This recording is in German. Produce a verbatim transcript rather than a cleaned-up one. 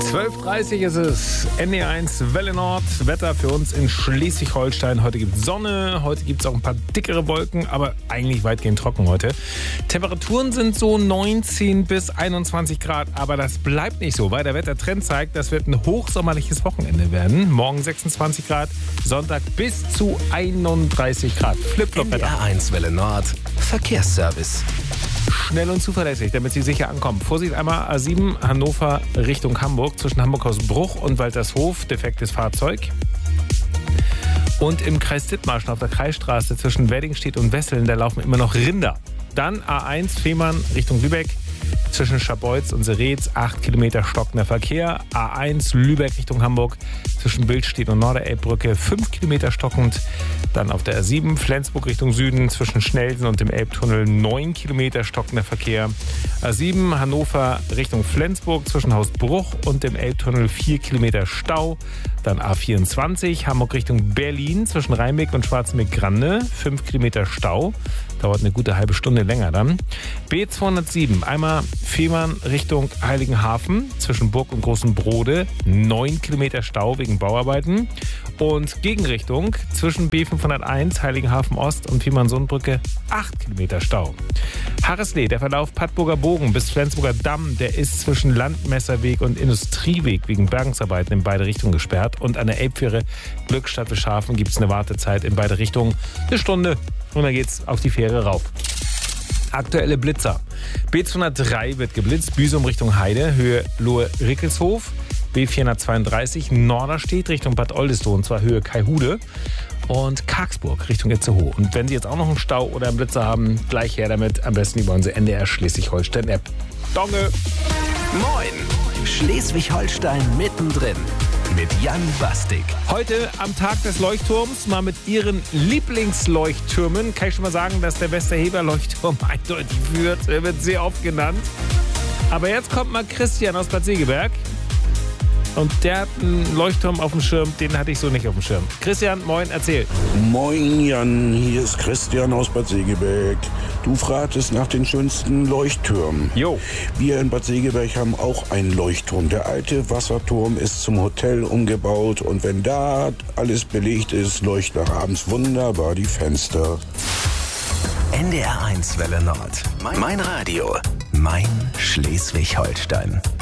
zwölf Uhr dreißig ist es, N D R eins Welle Nord, Wetter für uns in Schleswig-Holstein. Heute gibt es Sonne, heute gibt es auch ein paar dickere Wolken, aber eigentlich weitgehend trocken heute. Temperaturen sind so neunzehn bis einundzwanzig Grad, aber das bleibt nicht so, weil der Wettertrend zeigt, das wird ein hochsommerliches Wochenende werden. Morgen sechsundzwanzig Grad, Sonntag bis zu einunddreißig Grad. Flip-Flop-Wetter. N D R eins Welle Nord, Verkehrsservice. Schnell und zuverlässig, damit Sie sicher ankommen. Vorsicht einmal A sieben Hannover Richtung Hamburg, zwischen Hamburg-Hausbruch und Waltershof, defektes Fahrzeug. Und im Kreis Dithmarschen auf der Kreisstraße zwischen Weddingstedt und Wesseln, da laufen immer noch Rinder. Dann A eins Fehmarn Richtung Lübeck, zwischen Scharbeutz und Seretz, acht Kilometer stockender Verkehr. A eins Lübeck Richtung Hamburg, zwischen Bildstedt und Norderelbbrücke, fünf Kilometer stockend. Dann auf der A sieben Flensburg Richtung Süden, zwischen Schnelsen und dem Elbtunnel, neun Kilometer stockender Verkehr. A sieben Hannover Richtung Flensburg, zwischen Hausbruch und dem Elbtunnel, vier Kilometer Stau. Dann A vierundzwanzig Hamburg Richtung Berlin, zwischen Rheinbeck und Schwarzenbeck-Grande, fünf Kilometer Stau. Dauert eine gute halbe Stunde länger dann. B zweihundertsieben, einmal Fehmarn Richtung Heiligenhafen, zwischen Burg und Großen Brode, neun Kilometer Stau wegen Bauarbeiten. Und Gegenrichtung zwischen B fünfhunderteins Heiligenhafen Ost und Fehmarn-Sundbrücke, acht Kilometer Stau. Harreslee, der Verlauf Pattburger Bogen bis Flensburger Damm, der ist zwischen Landmesserweg und Industrieweg wegen Bergungsarbeiten in beide Richtungen gesperrt. Und an der Elbfähre Glückstadt-Wischhafen gibt es eine Wartezeit in beide Richtungen, eine Stunde. Und dann geht's auf die Fähre rauf. Aktuelle Blitzer. B zweihundertdrei wird geblitzt, Büsum Richtung Heide, Höhe Lohe-Rickelshof. B vierhundertzweiunddreißig Norderstedt Richtung Bad Oldesloe, und zwar Höhe Kaihude. Und Kargsburg Richtung Itzehoe. Und wenn Sie jetzt auch noch einen Stau oder einen Blitzer haben, gleich her damit. Am besten über unsere N D R Schleswig-Holstein-App. Donge! Moin! Schleswig-Holstein mittendrin. Mit Jan Bastik. Heute am Tag des Leuchtturms mal mit Ihren Lieblingsleuchttürmen. Kann ich schon mal sagen, dass der Westerheber-Leuchtturm eindeutig führt. Er wird sehr oft genannt. Aber jetzt kommt mal Christian aus Bad Segeberg. Und der hat einen Leuchtturm auf dem Schirm, den hatte ich so nicht auf dem Schirm. Christian, moin, erzähl. Moin Jan, hier ist Christian aus Bad Segeberg. Du fragtest nach den schönsten Leuchttürmen. Jo. Wir in Bad Segeberg haben auch einen Leuchtturm. Der alte Wasserturm ist zum Hotel umgebaut und wenn da alles belegt ist, leuchten abends wunderbar die Fenster. N D R eins Welle Nord. Mein Radio. Mein Schleswig-Holstein.